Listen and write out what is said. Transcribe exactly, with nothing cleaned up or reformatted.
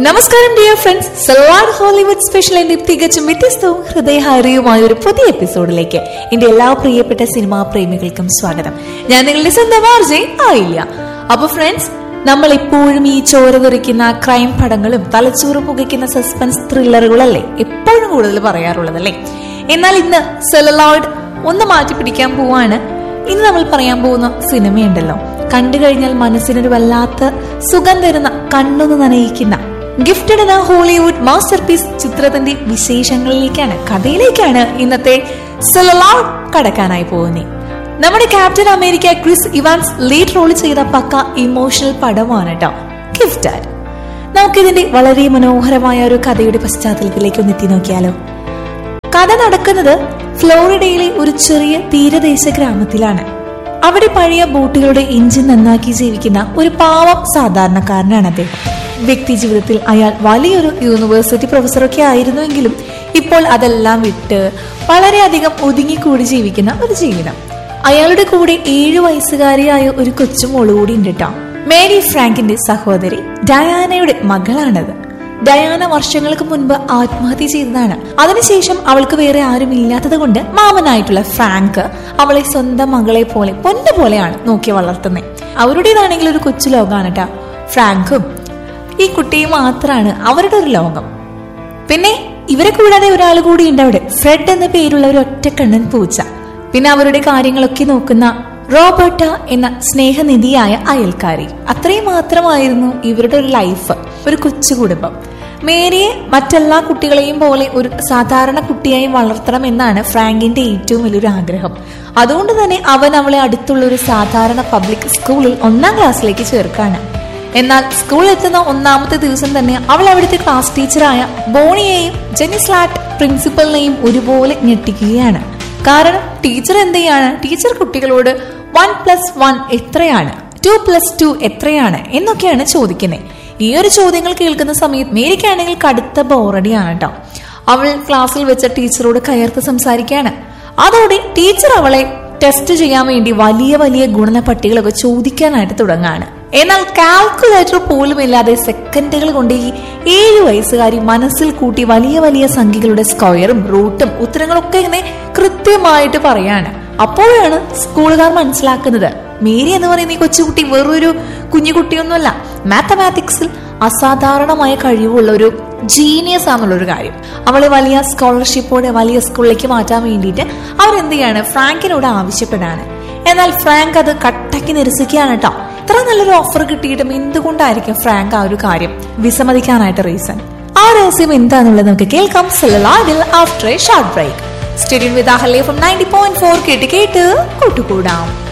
നമസ്കാരം dear friends, സൽവാഡ് Hollywood special എന്റെ തികച്ചും വ്യത്യസ്തവും ഹൃദയഹാരിയുമായ ഒരു പുതിയ എപ്പിസോഡിലേക്ക് എന്റെ എല്ലാ പ്രിയപ്പെട്ട സിനിമാ പ്രേമികൾക്കും സ്വാഗതം. ഞാൻ നിങ്ങളുടെ സ്വന്തം ആർജെ ആയില്ല. അപ്പൊ ഫ്രണ്ട്സ്, നമ്മൾ എപ്പോഴും ഈ ചോര തെറിക്കുന്ന ക്രൈം പടങ്ങളും തലച്ചോറ് പുകയ്ക്കുന്ന സസ്പെൻസ് ത്രില്ലറുകളല്ലേ എപ്പോഴും കൂടുതൽ പറയാറുള്ളതല്ലേ. എന്നാൽ ഇന്ന് സെലലോയിഡ് ഒന്ന് മാറ്റി പിടിക്കാൻ പോവാണ്. ഇന്ന് നമ്മൾ പറയാൻ പോകുന്ന സിനിമയുണ്ടല്ലോ, കണ്ടു കഴിഞ്ഞാൽ മനസ്സിനൊരു വല്ലാത്ത സുഖം തരുന്ന, കണ്ണൊന്ന് നനയിക്കുന്ന ഗിഫ്റ്റഡ് എന്ന ഹോളിവുഡ് മാസ്റ്റർ പീസ് ചിത്രത്തിന്റെ വിശേഷങ്ങളിലേക്കാണ്, കഥയിലേക്കാണ് ഇന്നത്തെ സെലലോയിഡ് കടക്കാനായി പോകുന്നത്. നമ്മുടെ captain America Chris Evans lead role ചെയ്ത പക്ക ഇമോഷണൽ പടമാണ് കേട്ടോ ഗിഫ്റ്റഡ്. നമുക്കിതിന്റെ വളരെ മനോഹരമായ ഒരു കഥയുടെ പശ്ചാത്തലത്തിലേക്ക് ഒന്ന് എത്തി നോക്കിയാലോ. കഥ നടക്കുന്നത് ഫ്ലോറിഡയിലെ ഒരു ചെറിയ തീരദേശ ഗ്രാമത്തിലാണ്. അവിടെ പഴയ ബോട്ടുകളുടെ എഞ്ചിൻ നന്നാക്കി ജീവിക്കുന്ന ഒരു പാവം സാധാരണക്കാരനാണ് അദ്ദേഹം. വ്യക്തി ജീവിതത്തിൽ അയാൾ വലിയൊരു യൂണിവേഴ്സിറ്റി പ്രൊഫസറൊക്കെ ആയിരുന്നുവെങ്കിലും ഇപ്പോൾ അതെല്ലാം വിട്ട് വളരെയധികം ഒതുങ്ങിക്കൂടി ജീവിക്കുന്ന ഒരു ജീവിതം. അയാളുടെ കൂടെ ഏഴു വയസ്സുകാരിയായ ഒരു കൊച്ചുമോള് കൂടി ഉണ്ട് കേട്ടോ. മേരി ഫ്രാങ്കിന്റെ സഹോദരി ഡയാനയുടെ മകളാണത്. ഡയാന വർഷങ്ങൾക്ക് മുൻപ് ആത്മഹത്യ ചെയ്തതാണ്. അതിനുശേഷം അവൾക്ക് വേറെ ആരും ഇല്ലാത്തത് കൊണ്ട് മാമനായിട്ടുള്ള ഫ്രാങ്ക് അവളെ സ്വന്തം മകളെ പോലെ പൊന്നു പോലെയാണ് നോക്കി വളർത്തുന്നത്. അവരുടേതാണെങ്കിൽ ഒരു കൊച്ചു ലോകമാണ് കേട്ടോ. ഫ്രാങ്കും ഈ കുട്ടിയും മാത്രമാണ് അവരുടെ ഒരു ലോകം. പിന്നെ ഇവരെ കൂടാതെ ഒരാൾ കൂടി ഉണ്ട് അവിടെ, ഫ്രെഡ് എന്ന പേരുള്ള ഒരു ഒറ്റക്കണ്ണൻ പൂച്ച. പിന്നെ അവരുടെ കാര്യങ്ങളൊക്കെ നോക്കുന്ന റോബർട്ട എന്ന സ്നേഹനിധിയായ അയൽക്കാരി. അത്രയും മാത്രമായിരുന്നു ഇവരുടെ ഒരു ലൈഫ്, ഒരു കൊച്ചു കുടുംബം. മേരിയെ മറ്റെല്ലാ കുട്ടികളെയും പോലെ ഒരു സാധാരണ കുട്ടിയായി വളർത്തണം എന്നാണ് ഫ്രാങ്കിന്റെ ഏറ്റവും വലിയൊരു ആഗ്രഹം. അതുകൊണ്ട് തന്നെ അവൻ അവളെ അടുത്തുള്ള ഒരു സാധാരണ പബ്ലിക് സ്കൂളിൽ ഒന്നാം ക്ലാസ്സിലേക്ക് ചേർക്കാണ്. എന്നാൽ സ്കൂളിൽ എത്തുന്ന ഒന്നാമത്തെ ദിവസം തന്നെ അവൾ അവിടുത്തെ ക്ലാസ് ടീച്ചറായ ബോണിയെയും ജെനിസ്ലാറ്റ് പ്രിൻസിപ്പലിനെയും ഒരുപോലെ ഞെട്ടിക്കുകയാണ്. കാരണം ടീച്ചർ എന്ത് ചെയ്യാണ്, ടീച്ചർ കുട്ടികളോട് വൺ പ്ലസ് വൺ എത്രയാണ്, ടു പ്ലസ് ടു എത്രയാണ് എന്നൊക്കെയാണ് ചോദിക്കുന്നത്. ഈ ഒരു ചോദ്യങ്ങൾ കേൾക്കുന്ന സമയത്ത് മേരിക്കാണെങ്കിൽ കടുത്ത ബോറടിയാണ് കേട്ടോ. അവൾ ക്ലാസ്സിൽ വെച്ച ടീച്ചറോട് കയർത്ത് സംസാരിക്കുകയാണ്. അതോടെ ടീച്ചർ അവളെ ടെസ്റ്റ് ചെയ്യാൻ വേണ്ടി വലിയ വലിയ ഗുണനപ്പട്ടികളൊക്കെ ചോദിക്കാനായിട്ട് തുടങ്ങാണ്. എന്നാൽ കാൽക്കുലേറ്റർ പോലും ഇല്ലാതെ സെക്കൻഡുകൾ കൊണ്ട് ഈ ഏഴു വയസ്സുകാരി മനസ്സിൽ കൂട്ടി വലിയ വലിയ സംഖ്യകളുടെ സ്ക്വയറും റൂട്ടും ഉത്തരങ്ങളൊക്കെ ഇങ്ങനെ കൃത്യമായിട്ട് പറയാണ്. അപ്പോഴാണ് സ്കൂളുകാർ മനസ്സിലാക്കുന്നത് മേരി എന്ന് പറയുന്ന ഈ കൊച്ചുകുട്ടി വെറൊരു കുഞ്ഞുകുട്ടിയൊന്നുമല്ല, മാത്തമാറ്റിക്സിൽ അസാധാരണമായ കഴിവുള്ള ഒരു ജീനിയസ് ആണെന്നുള്ളൊരു കാര്യം. അവളെ വലിയ സ്കോളർഷിപ്പോടെ വലിയ സ്കൂളിലേക്ക് മാറ്റാൻ വേണ്ടിയിട്ട് അവരെന്ത് ചെയ്യാണ്, ഫ്രാങ്കിനോട് ആവശ്യപ്പെടാണ്. എന്നാൽ ഫ്രാങ്ക് അത് കട്ടക്കി നിരസിക്കുകയാണ് കേട്ടോ. ഇത്ര നല്ലൊരു ഓഫർ കിട്ടിയിട്ടും എന്തുകൊണ്ടായിരിക്കും ഫ്രാങ്ക് ആ ഒരു കാര്യം വിസമ്മതിക്കാനായിട്ട് റീസൺ? ആ രഹസ്യം എന്താന്നുള്ളത് നമുക്ക് കേൾക്കാം സെലലോയിഡിൽ after A short break. Stadium with Ahalya from ninety point four കേട്ട് കേട്ട് കൂട്ടുകൂടാം.